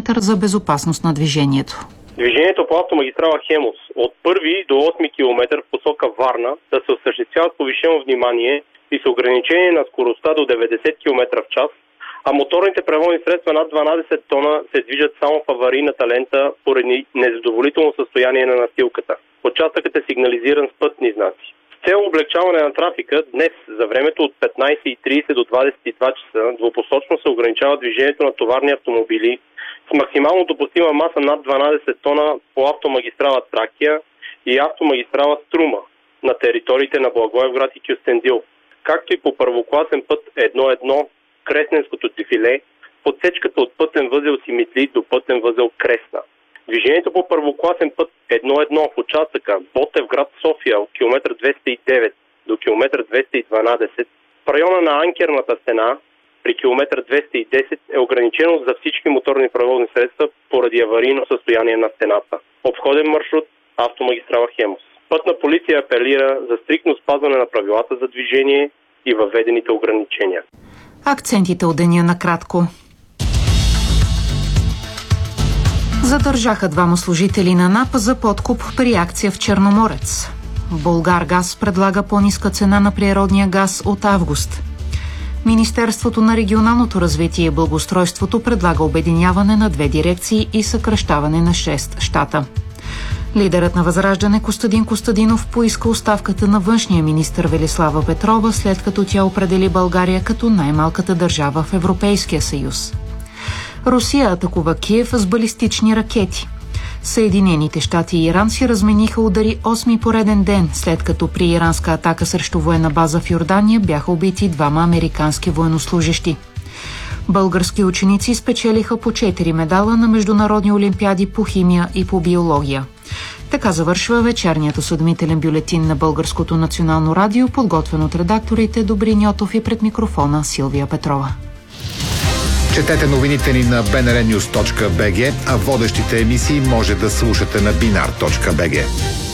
Център за безопасност на движението. Движението по автомагистрала Хемус от 1 до 8 км в посока Варна да се осъществява с повишено внимание и с ограничение на скоростта до 90 км в час, а моторните превозни средства над 12 тона се движат само в аварийната лента поради незадоволително състояние на настилката. Участъкът е сигнализиран с пътни знаци. С цел облегчаване на трафика, днес за времето от 15:30 до 22 часа двупосочно се ограничава движението на товарни автомобили с максимално допустима маса над 12 тона по автомагистрала Тракия и автомагистрала Струма на териториите на Благоевград и Кюстендил, както и по първокласен път 1-1 Кресненското дефиле, подсечката от пътен възел Симитли до пътен възел Кресна. Движението по първокласен път 1-1 в участъка Ботевград София от км 209 до км 212 в района на Анкерната стена при км 210 е ограничено за всички моторни превозни средства поради аварийно състояние на стената. Обходен маршрут автомагистрала Хемус. Пътна полиция апелира за стриктно спазване на правилата за движение и въведените ограничения. Акцентите от деня накратко. Задържаха двама служители на НАП за подкуп при акция в Черноморец. Булгаргаз предлага по-ниска цена на природния газ от август. Министерството на регионалното развитие и благоустройството предлага обединяване на 2 дирекции и съкращаване на 6 щата. Лидерът на Възраждане Костадин Костадинов поиска оставката на външния министър Велислава Петрова, след като тя определи България като най-малката държава в Европейския съюз. Русия атакува Киев с балистични ракети. Съединените щати и Иран си размениха удари 8-ми пореден ден, след като при иранска атака срещу военна база в Йордания бяха убити 2 американски военнослужещи. Български ученици спечелиха по 4 медала на международни олимпиади по химия и по биология. Така завършва вечерният осведомителен бюлетин на Българското национално радио, подготвен от редакторите Добрин Йотов и пред микрофона Силвия Петрова. Четете новините ни на bnrnews.bg, а водещите емисии може да слушате на binar.bg.